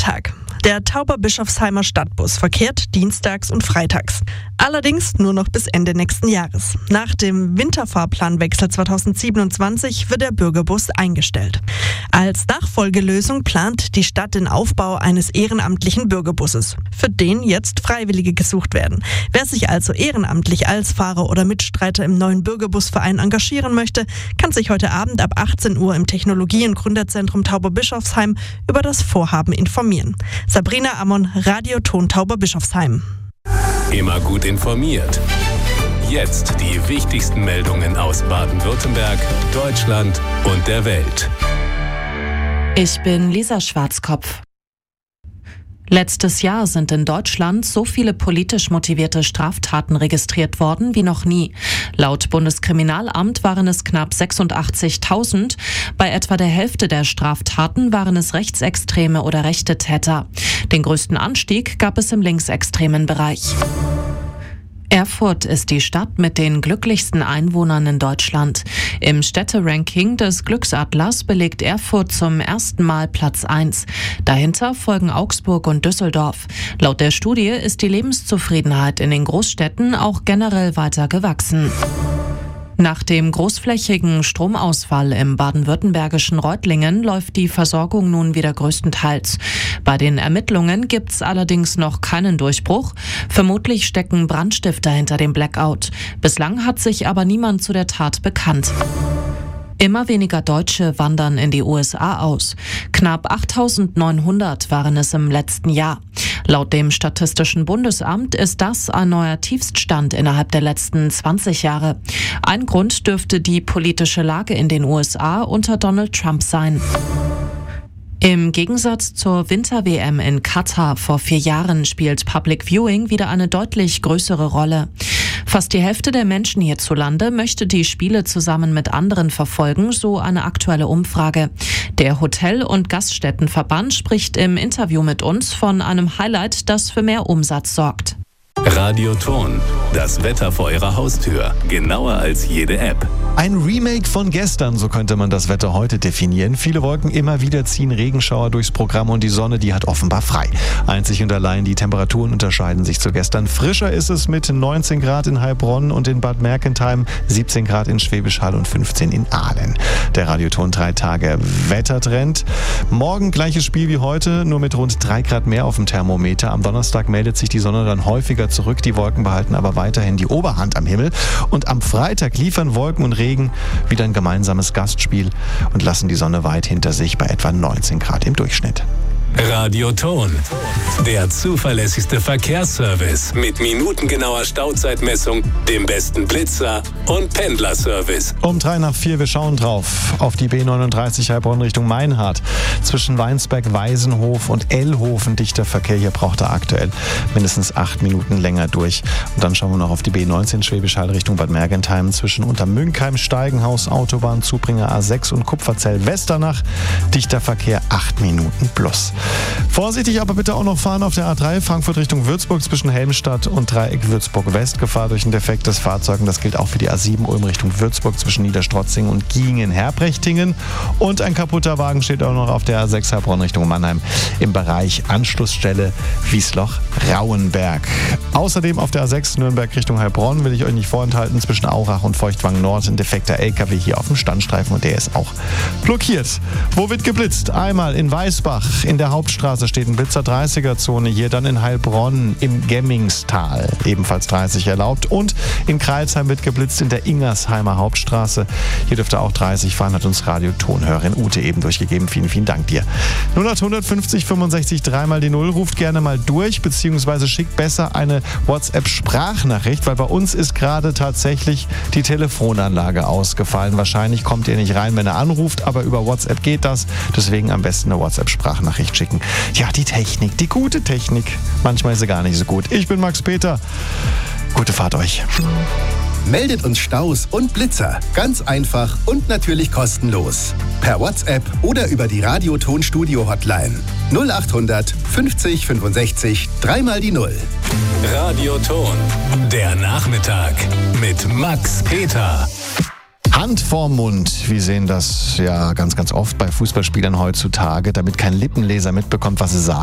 Tag. Der Tauberbischofsheimer Stadtbus verkehrt dienstags und freitags. Allerdings nur noch bis Ende nächsten Jahres. Nach dem Winterfahrplanwechsel 2027 wird der Bürgerbus eingestellt. Als Nachfolgelösung plant die Stadt den Aufbau eines ehrenamtlichen Bürgerbusses, für den jetzt Freiwillige gesucht werden. Wer sich also ehrenamtlich als Fahrer oder Mitstreiter im neuen Bürgerbusverein engagieren möchte, kann sich heute Abend ab 18 Uhr im Technologie- und Gründerzentrum Tauberbischofsheim über das Vorhaben informieren. Sabrina Ammon, Radioton Tauberbischofsheim. Immer gut informiert. Jetzt die wichtigsten Meldungen aus Baden-Württemberg, Deutschland und der Welt. Ich bin Lisa Schwarzkopf. Letztes Jahr sind in Deutschland so viele politisch motivierte Straftaten registriert worden wie noch nie. Laut Bundeskriminalamt waren es knapp 86.000. Bei etwa der Hälfte der Straftaten waren es rechtsextreme oder rechte Täter. Den größten Anstieg gab es im linksextremen Bereich. Erfurt ist die Stadt mit den glücklichsten Einwohnern in Deutschland. Im Städteranking des Glücksatlas belegt Erfurt zum ersten Mal Platz 1. Dahinter folgen Augsburg und Düsseldorf. Laut der Studie ist die Lebenszufriedenheit in den Großstädten auch generell weiter gewachsen. Nach dem großflächigen Stromausfall im baden-württembergischen Reutlingen läuft die Versorgung nun wieder größtenteils. Bei den Ermittlungen gibt's allerdings noch keinen Durchbruch. Vermutlich stecken Brandstifter hinter dem Blackout. Bislang hat sich aber niemand zu der Tat bekannt. Immer weniger Deutsche wandern in die USA aus. Knapp 8.900 waren es im letzten Jahr. Laut dem Statistischen Bundesamt ist das ein neuer Tiefststand innerhalb der letzten 20 Jahre. Ein Grund dürfte die politische Lage in den USA unter Donald Trump sein. Im Gegensatz zur Winter-WM in Katar vor 4 Jahren spielt Public Viewing wieder eine deutlich größere Rolle. Fast die Hälfte der Menschen hierzulande möchte die Spiele zusammen mit anderen verfolgen, so eine aktuelle Umfrage. Der Hotel- und Gaststättenverband spricht im Interview mit uns von einem Highlight, das für mehr Umsatz sorgt. Radioton, das Wetter vor Ihrer Haustür, genauer als jede App. Ein Remake von gestern, so könnte man das Wetter heute definieren. Viele Wolken, immer wieder ziehen Regenschauer durchs Programm und die Sonne, die hat offenbar frei. Einzig und allein die Temperaturen unterscheiden sich zu gestern. Frischer ist es mit 19 Grad in Heilbronn und in Bad Mergentheim, 17 Grad in Schwäbisch Hall und 15 in Aalen. Der Radioton 3 Tage Wettertrend. Morgen gleiches Spiel wie heute, nur mit rund 3 Grad mehr auf dem Thermometer. Am Donnerstag meldet sich die Sonne dann häufiger zurück. Die Wolken behalten aber weiterhin die Oberhand am Himmel. Und am Freitag liefern Wolken und Regen wieder ein gemeinsames Gastspiel und lassen die Sonne weit hinter sich bei etwa 19 Grad im Durchschnitt. Radioton, der zuverlässigste Verkehrsservice mit minutengenauer Stauzeitmessung, dem besten Blitzer und Pendlerservice. Um 3 nach 4, wir schauen drauf auf die B39 Heilbronn Richtung Meinhardt. Zwischen Weinsberg, Weisenhof und Ellhofen dichter Verkehr. Hier braucht er aktuell mindestens 8 Minuten länger durch. Und dann schauen wir noch auf die B19 Schwäbisch Hall Richtung Bad Mergentheim. Zwischen Untermünkheim, Steigenhaus, Autobahn, Zubringer A6 und Kupferzell Westernach. Dichter Verkehr 8 Minuten plus. Vorsichtig aber bitte auch noch fahren auf der A3 Frankfurt Richtung Würzburg zwischen Helmstadt und Dreieck Würzburg West. Gefahr durch ein defektes Fahrzeug. Und das gilt auch für die A7 Ulm Richtung Würzburg zwischen Niederstrotzing und Giengen-Herbrechtingen. Und ein kaputter Wagen steht auch noch auf der A6 Heilbronn Richtung Mannheim im Bereich Anschlussstelle Wiesloch-Rauenberg. Außerdem auf der A6 Nürnberg Richtung Heilbronn will ich euch nicht vorenthalten, zwischen Aurach und Feuchtwangen Nord ein defekter LKW hier auf dem Standstreifen und der ist auch blockiert. Wo wird geblitzt? Einmal in Weißbach in der Hauptstraße steht ein Blitzer 30er-Zone hier, dann in Heilbronn im Gemmingstal ebenfalls 30 erlaubt und in Crailsheim wird geblitzt in der Ingersheimer Hauptstraße. Hier dürfte auch 30 fahren, hat uns Radiotonhörerin Ute eben durchgegeben. Vielen, vielen Dank dir. 0850 65 3 mal die 0, ruft gerne mal durch, beziehungsweise schickt besser eine WhatsApp-Sprachnachricht, weil bei uns ist gerade tatsächlich die Telefonanlage ausgefallen. Wahrscheinlich kommt ihr nicht rein, wenn ihr anruft, aber über WhatsApp geht das. Deswegen am besten eine WhatsApp-Sprachnachricht schicken. Ja, die Technik, die gute Technik. Manchmal ist sie gar nicht so gut. Ich bin Max Peter. Gute Fahrt euch. Meldet uns Staus und Blitzer. Ganz einfach und natürlich kostenlos. Per WhatsApp oder über die Radioton-Studio-Hotline. 0800 50 65 3 mal die 0. Radioton, der Nachmittag mit Max Peter. Hand vorm Mund. Wir sehen das ja ganz, ganz oft bei Fußballspielern heutzutage, damit kein Lippenleser mitbekommt, was sie sagen.